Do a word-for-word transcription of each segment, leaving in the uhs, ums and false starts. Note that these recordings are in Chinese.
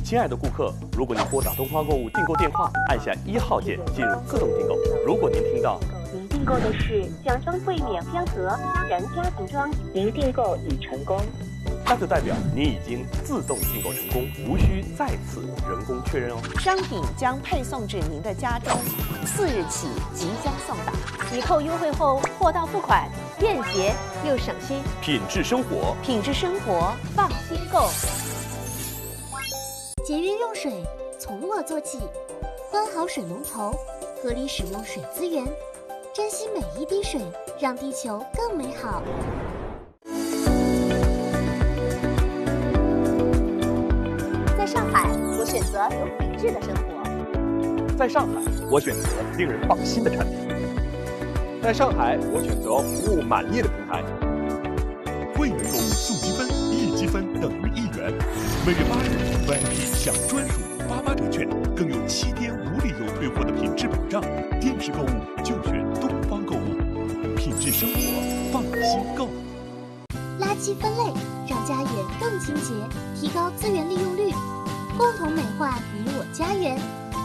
亲爱的顾客，如果您拨打东方购物订购电话，按下一号键进入自动订购。如果您听到您订购的是奖装柜免标盒他人家庭装，您订购已成功， 那就代表您已经自动订购成功，无需再次人工确认哦。 商品将配送至您的家中，四日起即将送达。 抵扣优惠后，货到付款，便捷又省心。 品质生活， 品质生活，放心购。 节约用水，从我做起。关好水龙头，合理使用水资源，珍惜每一滴水，让地球更美好。 在上海，我选择有品质的生活。 在上海，我选择令人放心的产品。在上海，我选择服务满意的平台。 会员购物送积分，一积分等于一元。每月八日 V I P 享专属八八折券，更有七天无理由退货的品质保障。电视购物就选东方购物，品质生活，放心购。 垃圾分类，让家园更清洁，提高资源利用率，共同美化你我家园。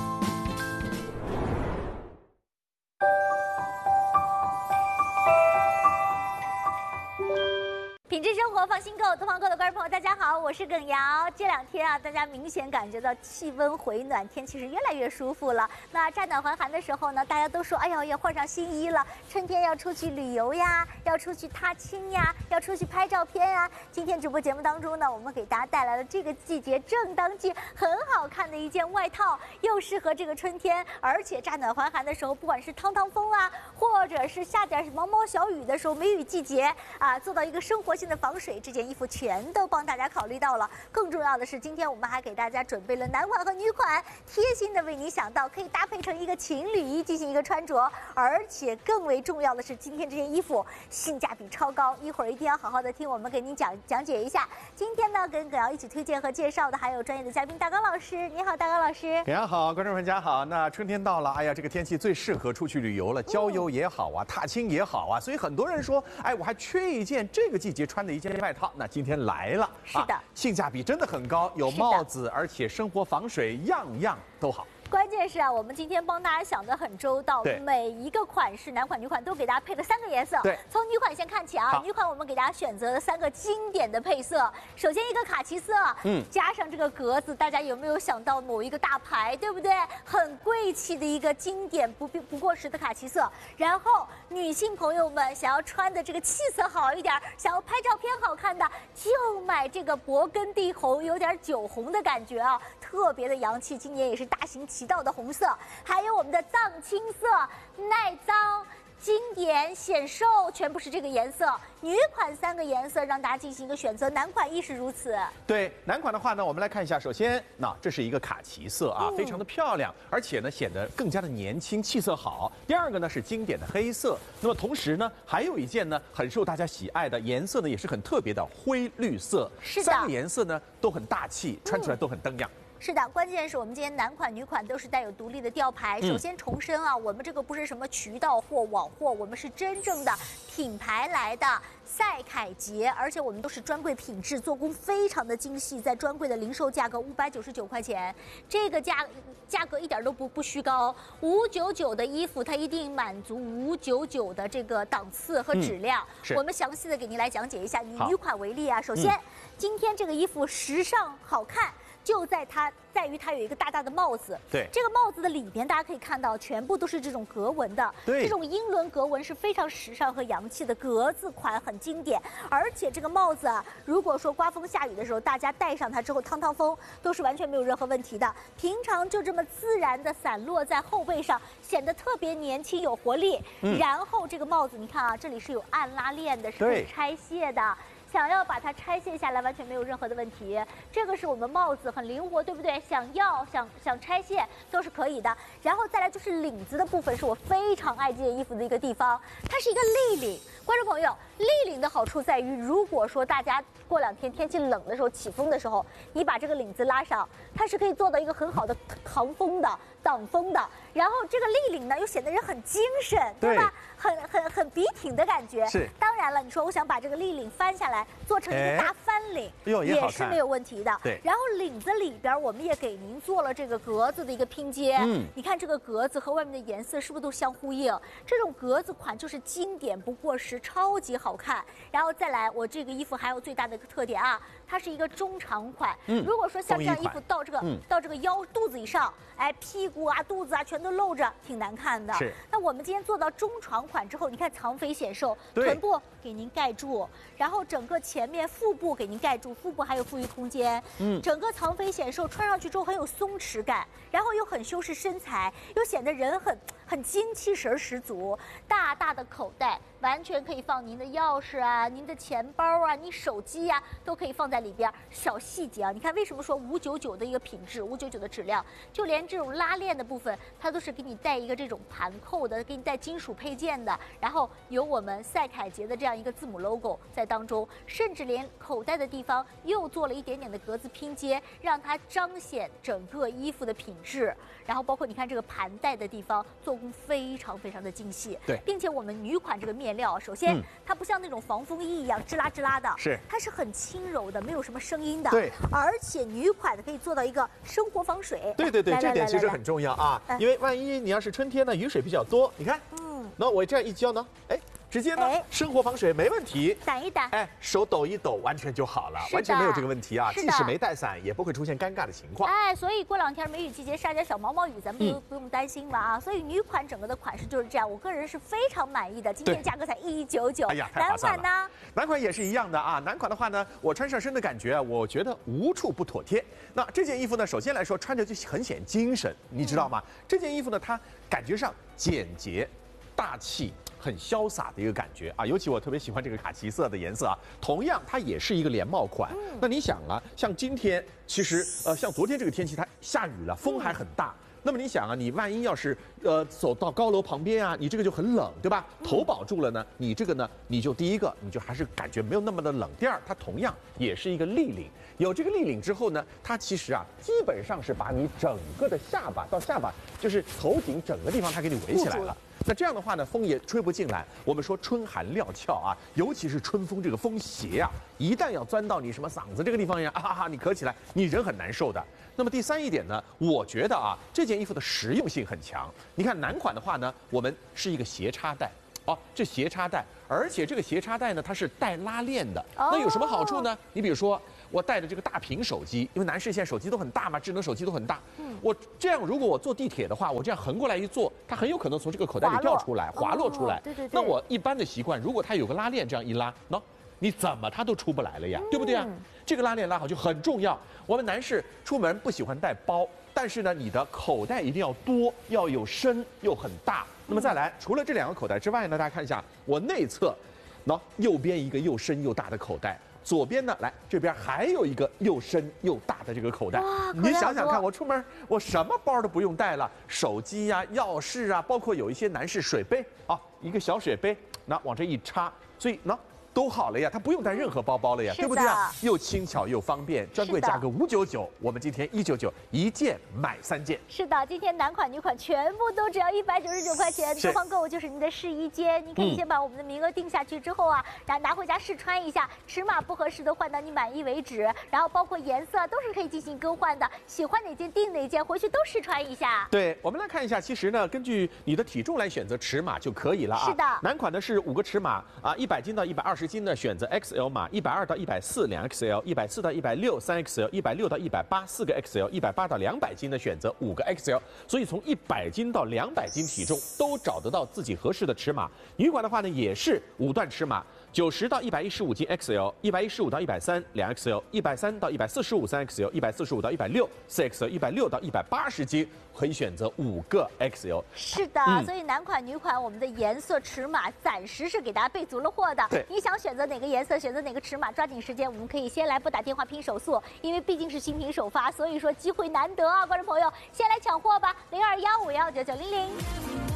品质生活，放心购。东方购的观众朋友，大家好，我是耿瑶。这两天啊，大家明显感觉到气温回暖，天气是越来越舒服了。那乍暖还寒的时候呢，大家都说，哎呀，要换上新衣了，春天要出去旅游呀，要出去踏青呀，要出去拍照片呀。今天直播节目当中呢，我们给大家带来了这个季节正当季很好看的一件外套，又适合这个春天，而且乍暖还寒的时候，不管是趟趟风啊，或者是下点毛毛小雨的时候，梅雨季节啊，做到一个生活性的防水，这件衣服全都帮大家考虑到了。更重要的是，今天我们还给大家准备了男款和女款，贴心的为你想到，可以搭配成一个情侣衣进行一个穿着。而且更为重要的是，今天这件衣服性价比超高，一会儿一定要好好的听我们给您讲讲解一下。今天呢，跟耿瑶一起推荐和介绍的还有专业的嘉宾大刚老师。你好，大刚老师。 耿瑶好，观众朋友大家好。那春天到了，哎呀，这个天气最适合出去旅游了，郊游也好啊，踏青也好啊，所以很多人说，哎，我还缺一件这个季节穿的一件外套。那今天来了， 是的、啊， 性价比真的很高，有帽子，而且生活防水样样都好。 关键是啊，我们今天帮大家想得很周到，每一个款式，男款、女款都给大家配了三个颜色。 对， 从女款先看起啊，女款我们给大家选择了三个经典的配色。首先一个卡其色，嗯，加上这个格子，大家有没有想到某一个大牌，对不对？很贵气的一个经典不不过时的卡其色。然后女性朋友们想要穿的这个气色好一点，想要拍照片好看的，就买这个勃艮第红，有点酒红的感觉啊，特别的洋气。今年也是大行其道的红色，还有我们的藏青色，耐脏、经典、显瘦，全部是这个颜色。女款三个颜色让大家进行一个选择，男款亦是如此。 对，男款的话呢，我们来看一下，首先，那这是一个卡其色啊，嗯、非常的漂亮，而且呢显得更加的年轻，气色好。第二个呢是经典的黑色，那么同时呢还有一件呢很受大家喜爱的颜色呢也是很特别的灰绿色， 是的， 三个颜色呢都很大气，穿出来都很登样。嗯是的，关键是我们今天男款、女款都是带有独立的吊牌。首先重申啊，我们这个不是什么渠道货、网货，我们是真正的品牌来的赛凯捷，而且我们都是专柜品质，做工非常的精细，在专柜的零售价格五百九十九块钱，这个价价格一点都不不虚高。五九九的衣服，它一定满足五九九的这个档次和质量。嗯、我们详细的给您来讲解一下。以女款为例啊，首先、嗯、今天这个衣服时尚好看。就在它在于它有一个大大的帽子， 对， 这个帽子的里边大家可以看到，全部都是这种格纹的， 对， 这种英伦格纹是非常时尚和洋气的，格子款很经典，而且这个帽子啊，如果说刮风下雨的时候，大家戴上它之后趟趟风都是完全没有任何问题的，平常就这么自然的散落在后背上，显得特别年轻有活力。嗯、然后这个帽子你看啊，这里是有暗拉链的，是可以拆卸的。想要把它拆卸下来，完全没有任何的问题。这个是我们帽子很灵活，对不对？想要想想拆卸都是可以的。然后再来就是领子的部分，是我非常爱这件衣服的一个地方，它是一个立领。观众朋友，立领的好处在于，如果说大家过两天天气冷的时候、起风的时候，你把这个领子拉上，它是可以做到一个很好的扛风的、挡风的。然后这个立领呢，又显得人很精神，对吧？很很很笔挺的感觉。 是。 当然了，你说我想把这个立领翻下来。 来做成一个大翻领，也是没有问题的。 对。 然后领子里边我们也给您做了这个格子的一个拼接。嗯。你看这个格子和外面的颜色是不是都相呼应？这种格子款就是经典不过时，超级好看。然后再来，我这个衣服还有最大的一个特点啊，它是一个中长款。嗯。如果说像这样衣服到这个、嗯、到这个腰肚子以上，哎，屁股啊、肚子啊全都露着，挺难看的。 是。 那我们今天做到中长款之后，你看藏肥显瘦，臀部给您盖住，然后整个前面腹部给您盖住，腹部还有富裕空间。嗯。整个藏肥显瘦，穿上去之后很有松弛感，然后又很修饰身材，又显得人很很精气神十足。大大的口袋，完全可以放您的钥匙啊、您的钱包啊、你手机呀、啊，都可以放在里边。小细节啊，你看为什么说五九九的一个品质，五九九的质量，就连这种拉链的部分，它都是给你带一个这种盘扣的，给你带金属配件的，然后有我们赛凯捷的这样一个字母 logo 在当中，甚至连口袋的地方又做了一点点的格子拼接，让它彰显整个衣服的品质。然后包括你看这个盘带的地方，做工非常非常的精细。 对， 并且我们女款这个面料，首先、嗯、它不像那种防风衣一样吱啦吱啦的， 是， 它是很轻柔的，没有什么声音的。 对， 而且女款的可以做到一个生活防水。 对对对，这点其实很重要啊，因为万一你要是春天呢，雨水比较多，你看，嗯，那我这样一浇呢，哎。直接呢，生活防水没问题， 掸一掸， 哎，手抖一抖，完全就好了，完全没有这个问题啊。即使没带伞，也不会出现尴尬的情况。 哎，所以过两天梅雨季节下点小毛毛雨，咱们不用、嗯、不用担心了啊。所以女款整个的款式就是这样，我个人是非常满意的。今天价格才一九九。 哎呀，太划算了。男款呢？男款也是一样的啊。男款的话呢，我穿上身的感觉，我觉得无处不妥帖。那这件衣服呢，首先来说穿着就很显精神，你知道吗？嗯、这件衣服呢，它感觉上简洁、大气。很潇洒的一个感觉啊，尤其我特别喜欢这个卡其色的颜色啊。同样，它也是一个连帽款。嗯、那你想啊，像今天，其实呃，像昨天这个天气，它下雨了，风还很大。嗯、那么你想啊，你万一要是呃走到高楼旁边啊，你这个就很冷，对吧？头保住了呢，你这个呢，你就第一个，你就还是感觉没有那么的冷。第二，它同样也是一个立领。有这个立领之后呢，它其实啊，基本上是把你整个的下巴到下巴，就是头顶整个地方，它给你围起来了。那这样的话呢，风也吹不进来。我们说春寒料峭啊，尤其是春风这个风邪啊，一旦要钻到你什么嗓子这个地方呀，啊哈哈，你咳起来，你人很难受的。那么第三一点呢，我觉得啊，这件衣服的实用性很强。你看男款的话呢，我们是一个斜插带。哦，这斜插带，而且这个斜插带呢，它是带拉链的。哦、那有什么好处呢？你比如说，我带着这个大屏手机，因为男士现在手机都很大嘛，智能手机都很大。嗯，我这样如果我坐地铁的话，我这样横过来一坐，它很有可能从这个口袋里掉出来，滑落出来。哦、对对对。那我一般的习惯，如果它有个拉链这样一拉，喏，你怎么它都出不来了呀，嗯、对不对啊？这个拉链拉好就很重要。我们男士出门不喜欢带包，但是呢，你的口袋一定要多，要有深又很大。那么再来，除了这两个口袋之外呢，大家看一下我内侧，喏，右边一个又深又大的口袋，左边呢，来这边还有一个又深又大的这个口袋。你想想看，我出门我什么包都不用带了，手机呀、啊、钥匙啊，包括有一些男士水杯啊，一个小水杯，那往这一插，所以呢。都好了呀，它不用带任何包包了呀，对不对啊？又轻巧又方便，专柜价格五九九，我们今天一九九，一件买三件。 是的，今天男款女款全部都只要一百九十九块钱，多方购物就是您的试衣间，您可以先把我们的名额定下去之后啊，然后拿回家试穿一下，尺码不合适的换到你满意为止，然后包括颜色都是可以进行更换的，喜欢哪件订哪件，回去都试穿一下。 对，我们来看一下，其实呢，根据你的体重来选择尺码就可以了啊。 是的， 男款呢是五个尺码啊，一百斤到一百二十。斤呢选择 X L 码，一百二到一百四两 X L， 一百四到一百六三 X L， 一百六到一百八四个 X L， 一百八到两百斤呢选择五个 X L。所以从一百斤到两百斤体重都找得到自己合适的尺码。女款的话呢也是五段尺码，九十到一百一十五斤 X L， 一百一十五到一百三两 X L， 一百三到一百四十五三 X L， 一百四十五到一百六四 X L， 一百六到一百八十斤可以选择五个 X L。 是的，嗯、所以男款女款我们的颜色尺码暂时是给大家备足了货的。 对， 你想选择哪个颜色，选择哪个尺码，抓紧时间，我们可以先来拨打电话拼手速，因为毕竟是新品首发，所以说机会难得啊，观众朋友，先来抢货吧，零二幺五幺九九零零。